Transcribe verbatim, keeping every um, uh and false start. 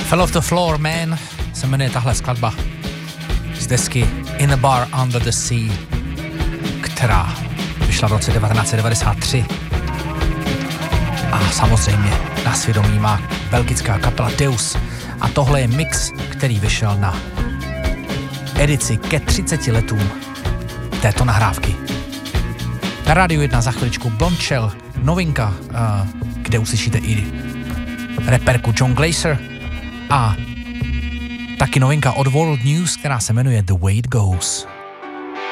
Fell off the Floor Man se jmenuje tahle skladba z desky In a Bar Under the Sea, která vyšla v roce devatenáct set devadesát tři. A samozřejmě na svědomí má belgická kapela Deus. A tohle je mix, který vyšel na edici ke třiceti letům této nahrávky. Na Rádiu jedna za chviličku Blondshell, novinka, kde uslyšíte i reperku John Glaser a taky novinka od World News, která se jmenuje The Way It Goes.